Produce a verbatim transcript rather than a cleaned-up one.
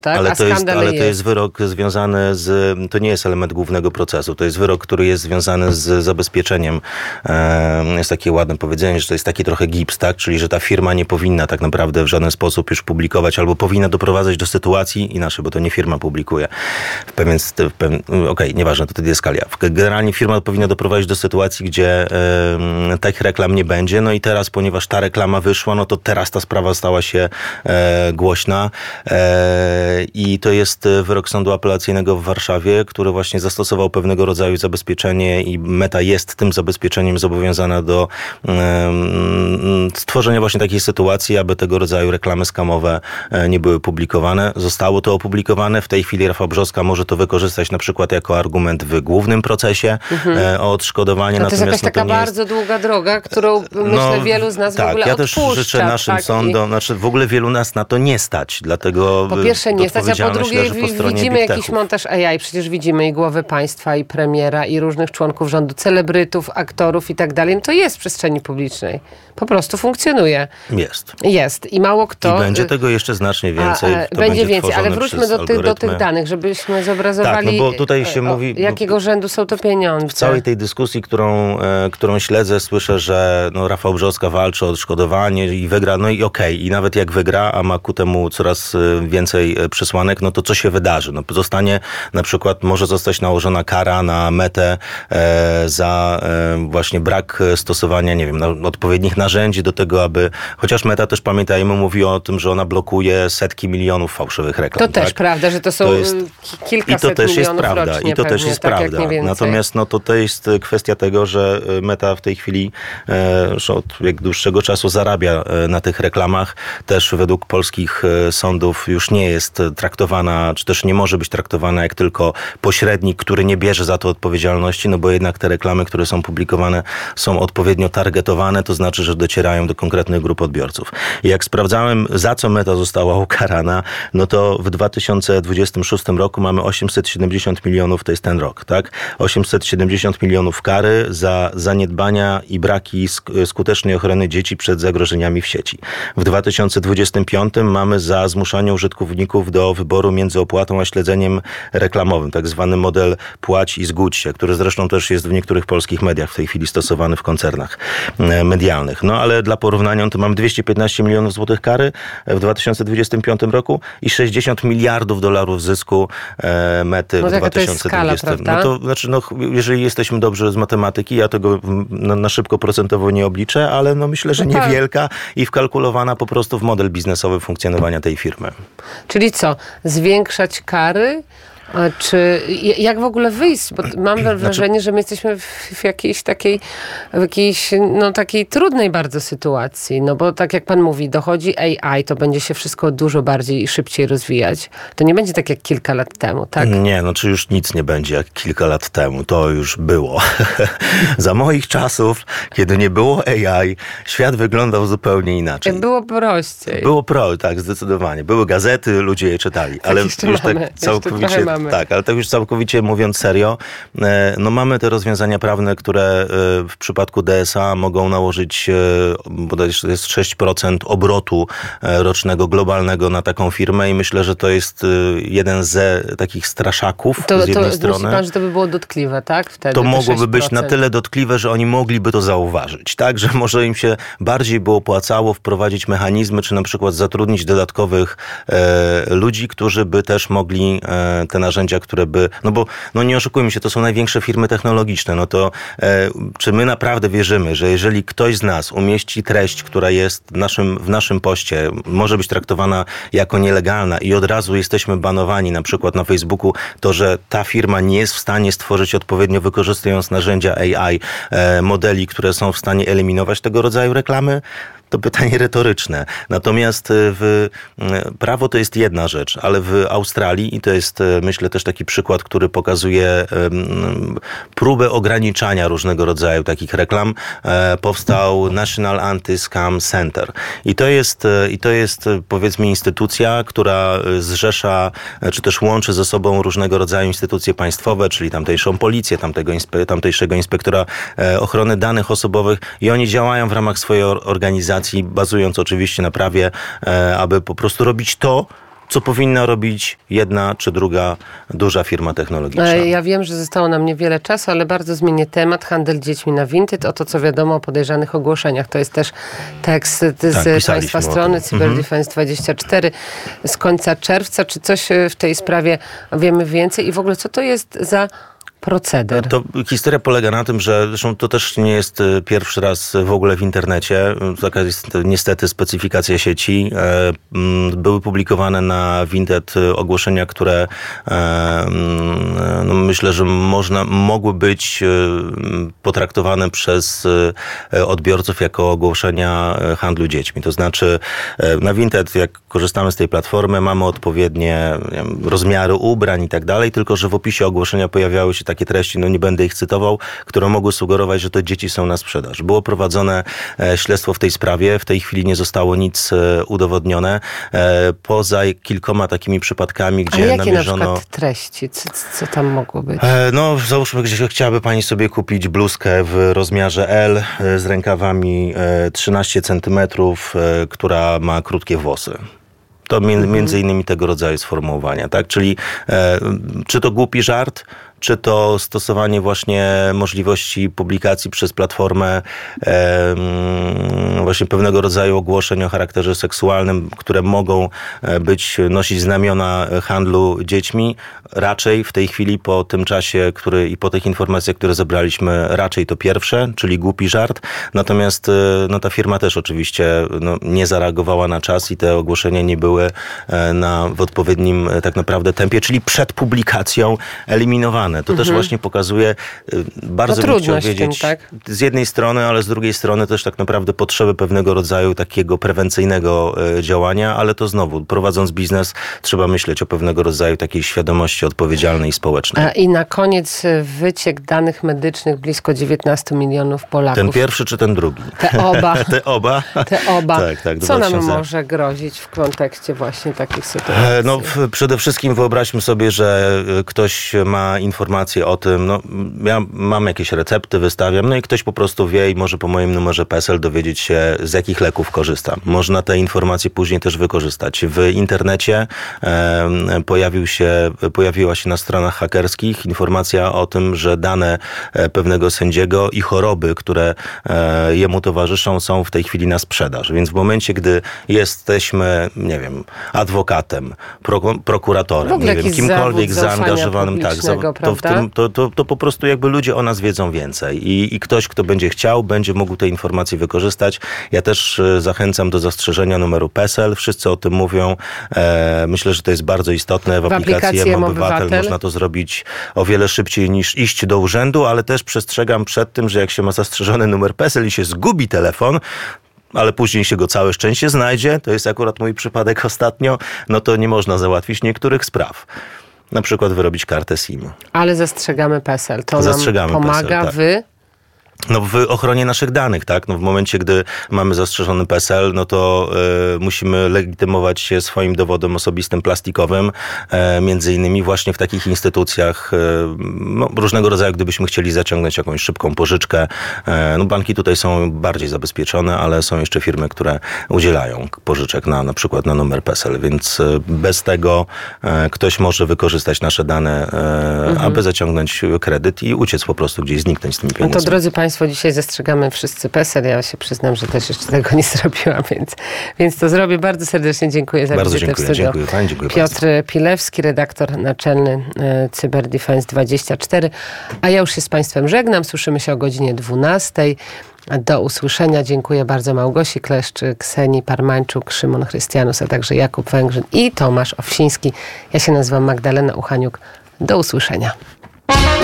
Tak? Ale, A to jest, ale jest. to jest wyrok związany z... To nie jest element głównego procesu. To jest wyrok, który jest związany z zabezpieczeniem. E, jest takie ładne powiedzenie, że to jest taki trochę gips, tak? Czyli, że ta firma nie powinna tak naprawdę w żaden sposób już publikować, albo powinna doprowadzać do sytuacji, inaczej, bo to nie firma publikuje. W pewien... W pewien Okej, okay, nieważne, to wtedy jest skalia. Generalnie firma powinna doprowadzić do sytuacji, gdzie e, takich reklam nie będzie. No i teraz, ponieważ ta reklama wyszła, no to teraz ta sprawa stała się e, głośna. E, I to jest wyrok Sądu Apelacyjnego w Warszawie, który właśnie zastosował pewnego rodzaju zabezpieczenie i Meta jest tym zabezpieczeniem zobowiązana do um, stworzenia właśnie takiej sytuacji, aby tego rodzaju reklamy skamowe nie były publikowane. Zostało to opublikowane. W tej chwili Rafał Brzoska może to wykorzystać na przykład jako argument w głównym procesie mhm. o odszkodowanie. To, to jest jakaś no, taka bardzo jest... długa droga, którą myślę no, wielu z nas tak, w ogóle ja odpuszcza. Ja też życzę naszym tak, sądom, i... znaczy w ogóle wielu nas na to nie stać, dlatego po pierwsze nie stać, a po drugie leży po widzimy jakiś montaż A I, przecież widzimy i głowy państwa, i premiera, i różnych członków rządu, celebrytów, aktorów i tak dalej. No to jest w przestrzeni publicznej. Po prostu funkcjonuje. Jest. Jest. I mało kto... I będzie tego jeszcze znacznie więcej. A, a, będzie więcej, ale wróćmy do, ty, do tych danych, żebyśmy zobrazowali, tak, no bo tutaj się o, mówi, jakiego rzędu są to pieniądze. W całej tej dyskusji, którą, e, którą śledzę, słyszę, że no, Rafał Brzoska walczy o odszkodowanie i wygra. No i okej, okay. I nawet jak wygra, a ma ku temu coraz więcej przesłanek, no to co się wydarzy? No, zostanie na przykład, może zostać nałożona kara na Metę e, za e, właśnie brak stosowania, nie wiem, na, odpowiednich narzędzi do tego, aby, chociaż Meta też, pamiętajmy, mówi o tym, że ona blokuje setki milionów fałszywych reklam. To tak? też prawda, że to są to jest, kilkaset i to też jest milionów prawda, rocznie I to pewnie, też jest tak, prawda. Natomiast no, to, to jest kwestia tego, że Meta w tej chwili e, już od jak dłuższego czasu zarabia na tych reklamach. Też według polskich sądów już nie jest traktowana, czy też nie może być traktowana jak tylko pośrednik, który nie bierze za to odpowiedzialności, no bo jednak te reklamy, które są publikowane, są odpowiednio targetowane, to znaczy, że docierają do konkretnych grup odbiorców. I jak sprawdzałem, za co Meta została ukarana, no to w dwa tysiące dwudziestym szóstym roku mamy osiemset siedemdziesiąt milionów, to jest ten rok, tak? osiemset siedemdziesiąt milionów kary za zaniedbania i braki skutecznej ochrony dzieci przed zagrożeniami w sieci. W dwa tysiące dwudziestym piątym mamy za zmuszanie użytkowników do wyboru między opłatą a śledzeniem reklamowym, tak zwany model płać i zgódź się, który zresztą też jest w niektórych polskich mediach w tej chwili stosowany w koncernach medialnych. No ale dla porównania, to mamy dwieście piętnaście milionów złotych kary w dwa tysiące dwudziestym piątym roku i sześćdziesiąt miliardów dolarów zysku e, Mety no w dwa tysiące dwudziestym. Skala, no to znaczy, no, jeżeli jesteśmy dobrze z matematyki, ja tego na, na szybko procentowo nie obliczę, ale no myślę, że niewielka i wkalkulowana po prostu w model biznesowy funkcjonowania tej firmy. Czyli co? Zwiększać kary? Czy jak w ogóle wyjść? Bo mam wrażenie, znaczy, że my jesteśmy w, w jakiejś takiej, w jakiejś, no, takiej trudnej bardzo sytuacji. No bo tak jak pan mówi, dochodzi A I, to będzie się wszystko dużo bardziej i szybciej rozwijać. To nie będzie tak jak kilka lat temu, tak? Nie, no czy już nic nie będzie jak kilka lat temu. To już było. Za moich czasów, kiedy nie było A I, świat wyglądał zupełnie inaczej. Było prościej. Było pro, tak, zdecydowanie. Były gazety, ludzie je czytali. Tak, ale jeszcze już mamy, tak całkowicie... mamy. Tak, ale tak już całkowicie mówiąc serio, no mamy te rozwiązania prawne, które w przypadku D S A mogą nałożyć, bodajże to jest sześć procent obrotu rocznego, globalnego na taką firmę i myślę, że to jest jeden z takich straszaków to, z jednej to, strony. Myśli pan, że to by było dotkliwe, tak? Wtedy to mogłoby sześć procent. Być na tyle dotkliwe, że oni mogliby to zauważyć, tak? Że może im się bardziej by opłacało wprowadzić mechanizmy, czy na przykład zatrudnić dodatkowych e, ludzi, którzy by też mogli e, te narzędzia, które by, no bo no nie oszukujmy się, to są największe firmy technologiczne, no to e, czy my naprawdę wierzymy, że jeżeli ktoś z nas umieści treść, która jest w naszym, w naszym poście, może być traktowana jako nielegalna i od razu jesteśmy banowani na przykład na Facebooku, to że ta firma nie jest w stanie stworzyć odpowiednio, wykorzystując narzędzia A I, e, modeli, które są w stanie eliminować tego rodzaju reklamy? To pytanie retoryczne. Natomiast w, prawo to jest jedna rzecz, ale w Australii, i to jest myślę też taki przykład, który pokazuje um, próbę ograniczania różnego rodzaju takich reklam, e, powstał National Anti-Scam Center. I to jest, i to jest powiedzmy instytucja, która zrzesza, czy też łączy ze sobą różnego rodzaju instytucje państwowe, czyli tamtejszą policję, tamtego inspe, tamtejszego inspektora e, ochrony danych osobowych i oni działają w ramach swojej organizacji, bazując oczywiście na prawie, aby po prostu robić to, co powinna robić jedna czy druga duża firma technologiczna. Ja wiem, że zostało nam niewiele czasu, ale bardzo zmienię temat. Handel dziećmi na Vinted. Oto co wiadomo o podejrzanych ogłoszeniach. To jest też tekst z tak, Państwa strony Cyberdefense dwadzieścia cztery z końca czerwca. Czy coś w tej sprawie wiemy więcej? I w ogóle co to jest za proceder? To historia polega na tym, że zresztą to też nie jest pierwszy raz w ogóle w internecie. Taka jest niestety specyfikacja sieci. Były publikowane na Vinted ogłoszenia, które no myślę, że można, mogły być potraktowane przez odbiorców jako ogłoszenia handlu dziećmi. To znaczy na Vinted, jak korzystamy z tej platformy, mamy odpowiednie wiem, rozmiary ubrań i tak dalej, tylko że w opisie ogłoszenia pojawiały się takie treści, no nie będę ich cytował, które mogły sugerować, że to dzieci są na sprzedaż. Było prowadzone e, śledztwo w tej sprawie. W tej chwili nie zostało nic e, udowodnione. E, poza kilkoma takimi przypadkami, gdzie A jakie namierzono... na przykład treści? Co, co tam mogło być? E, no załóżmy, że chciałaby pani sobie kupić bluzkę w rozmiarze L e, z rękawami e, trzynaście centymetrów, e, która ma krótkie włosy. To między innymi tego rodzaju sformułowania, tak? Czyli e, czy to głupi żart, czy to stosowanie właśnie możliwości publikacji przez platformę e, właśnie pewnego rodzaju ogłoszeń o charakterze seksualnym, które mogą być, nosić znamiona handlu dziećmi. Raczej w tej chwili po tym czasie, który i po tych informacjach, które zebraliśmy, raczej to pierwsze, czyli głupi żart. Natomiast no, ta firma też oczywiście no, nie zareagowała na czas i te ogłoszenia nie były na, w odpowiednim tak naprawdę tempie, czyli przed publikacją eliminowane. To mhm. też właśnie pokazuje, bardzo no, bym chciał wiedzieć, tym, tak? z jednej strony, ale z drugiej strony też tak naprawdę potrzeby pewnego rodzaju takiego prewencyjnego działania, ale to znowu, prowadząc biznes, trzeba myśleć o pewnego rodzaju takiej świadomości odpowiedzialnej i społecznej. A i na koniec wyciek danych medycznych blisko dziewiętnaście milionów Polaków. Ten pierwszy czy ten drugi? Te oba. Te oba. Te oba. Tak, tak, Co nam może grozić w kontekście właśnie takich sytuacji? No przede wszystkim wyobraźmy sobie, że ktoś ma informacje o tym, no ja mam jakieś recepty, wystawiam, no i ktoś po prostu wie i może po moim numerze P E S E L dowiedzieć się, z jakich leków korzystam. Można te informacje później też wykorzystać. W internecie e, pojawił się, pojawiła się na stronach hakerskich informacja o tym, że dane pewnego sędziego i choroby, które e, jemu towarzyszą, są w tej chwili na sprzedaż. Więc w momencie, gdy jesteśmy, nie wiem, adwokatem, pro, prokuratorem, nie wiem, kimkolwiek zaangażowanym, tak, za, to, w tym, to, to, to po prostu jakby ludzie o nas wiedzą więcej i, i ktoś, kto będzie chciał, będzie mógł te informacje wykorzystać. Ja też zachęcam do zastrzeżenia numeru P E S E L. Wszyscy o tym mówią. E, myślę, że to jest bardzo istotne. W, w aplikacji M-Obywatel można to zrobić o wiele szybciej niż iść do urzędu, ale też przestrzegam przed tym, że jak się ma zastrzeżony numer P E S E L i się zgubi telefon, ale później się go całe szczęście znajdzie, to jest akurat mój przypadek ostatnio, no to nie można załatwić niektórych spraw. Na przykład wyrobić kartę SIM. Ale zastrzegamy P E S E L. To zastrzegamy nam pomaga P E S E L, tak. w... No w ochronie naszych danych, tak? No w momencie, gdy mamy zastrzeżony P E S E L, no to y, musimy legitymować się swoim dowodem osobistym plastikowym, y, między innymi właśnie w takich instytucjach y, no, różnego rodzaju, gdybyśmy chcieli zaciągnąć jakąś szybką pożyczkę. Y, no banki tutaj są bardziej zabezpieczone, ale są jeszcze firmy, które udzielają pożyczek na, na przykład na numer P E S E L, więc y, bez tego y, ktoś może wykorzystać nasze dane, y, mhm. aby zaciągnąć kredyt i uciec po prostu gdzieś, zniknąć z tymi pieniędzmi. No to drodzy Państwo, Państwo, dzisiaj zastrzegamy wszyscy P E S E L. Ja się przyznam, że też jeszcze tego nie zrobiłam, więc, więc to zrobię. Bardzo serdecznie dziękuję za bardzo wizytę dziękuję, w studio. Dziękuję Pani, dziękuję Piotr bardzo. Pilewski, redaktor naczelny Cyberdefense dwadzieścia cztery. A ja już się z Państwem żegnam. Słyszymy się o godzinie dwunastej. Do usłyszenia. Dziękuję bardzo Małgosi Kleszczyk, Ksenii Parmańczuk, Szymon Chrystianus, a także Jakub Węgrzyn i Tomasz Owsiński. Ja się nazywam Magdalena Uchaniuk. Do usłyszenia.